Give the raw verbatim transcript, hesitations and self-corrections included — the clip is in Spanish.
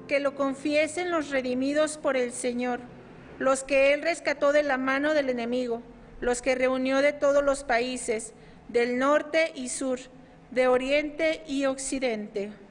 que lo confiesen los redimidos por el Señor, los que Él rescató de la mano del enemigo, los que reunió de todos los países, del norte y sur, de oriente y occidente.